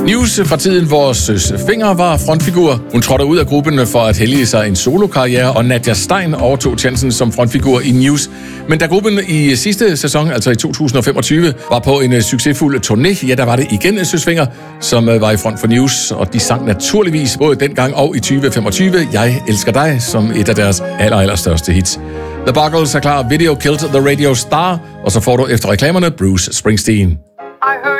News fra tiden, hvor Søs Fenger var frontfigur. Hun trådte ud af gruppen for at hellige sig en solokarriere, og Nadia Stein overtog chancen som frontfigur i News. Men da gruppen i sidste sæson, altså i 2025, var på en succesfuld turné, ja, der var det igen Søs Fenger, som var i front for News, og de sang naturligvis både dengang og i 2025 Jeg elsker dig som et af deres allerstørste hits. The Buggles er klar, Video Killed the Radio Star, og så får du efter reklamerne Bruce Springsteen.